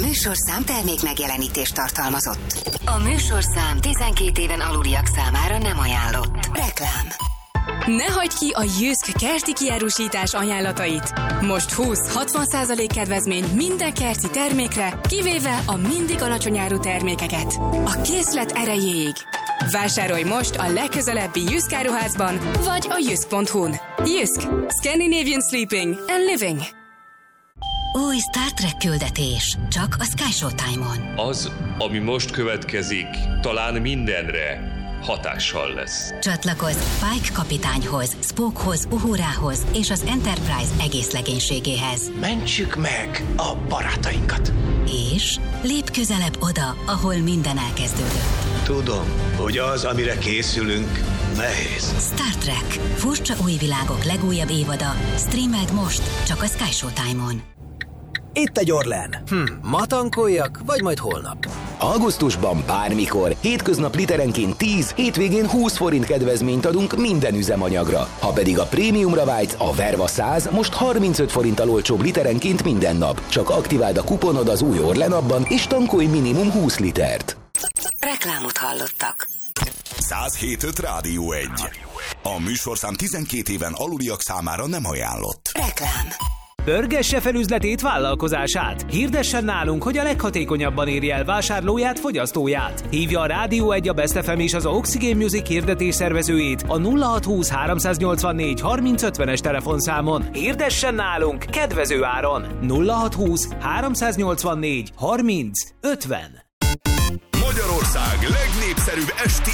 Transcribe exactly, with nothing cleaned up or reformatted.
műsorszám termék megjelenítést tartalmazott. A műsorszám tizenkét éven aluliak számára nem ajánlott. Reklám. Ne hagyd ki a Jysk kerti kiárusítás ajánlatait. Most húsz-hatvan százalék kedvezmény minden kerti termékre, kivéve a mindig alacsony áru termékeket. A készlet erejéig. Vásárolj most a legközelebbi Jysk áruházban, vagy a jysk pont hu-n. Jysk. Scandinavian Sleeping and Living. Új Star Trek küldetés. Csak a Sky Showtime-on. Az, ami most következik, talán mindenre hatással lesz. Csatlakozz Pike kapitányhoz, Spockhoz, Uhurához és az Enterprise egész legénységéhez. Mentsük meg a barátainkat. És lépj közelebb oda, ahol minden elkezdődött. Tudom, hogy az, amire készülünk, nehéz. Star Trek. Furcsa új világok legújabb évada. Streameld most, csak a Sky Showtime-on. Itt egy Orlen. Hm, ma tankoljak, vagy majd holnap? Augusztusban bármikor, hétköznap literenként tíz, hétvégén húsz forint kedvezményt adunk minden üzemanyagra. Ha pedig a prémiumra vágysz, a Verva száz most harmincöt forinttal olcsóbb literenként minden nap. Csak aktiváld a kuponod az új Orlen appban, és tankolj minimum húsz litert. Reklámot hallottak. száz hét öt Rádió egy. A műsorszám tizenkét éven aluliak számára nem ajánlott. Reklám. Pörgesse fel üzletét, vállalkozását. Hirdessen nálunk, hogy a leghatékonyabban érje el vásárlóját, fogyasztóját. Hívja a Rádió egy, a Best ef em és az Oxygen Music hirdetés szervezőjét a nulla hat húsz háromszáznyolcvannégy harminc ötvenes telefonszámon. Hirdessen nálunk kedvező áron. nulla hat húsz háromszáznyolcvannégy harminc ötven. Magyarország legnépszerűbb esti